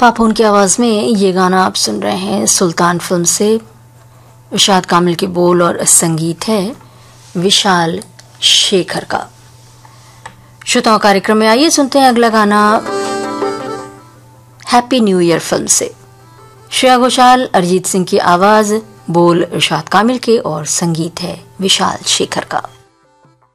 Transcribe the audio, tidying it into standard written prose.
पापोन की आवाज में ये गाना आप सुन रहे हैं सुल्तान फिल्म से। इरशाद कामिल के बोल और संगीत है विशाल शेखर का। श्रोताओं, कार्यक्रम में आइए सुनते हैं अगला गाना हैप्पी न्यू ईयर फिल्म से। श्रेया घोषाल, अरिजीत सिंह की आवाज, बोल इरशाद कामिल के और संगीत है विशाल शेखर का।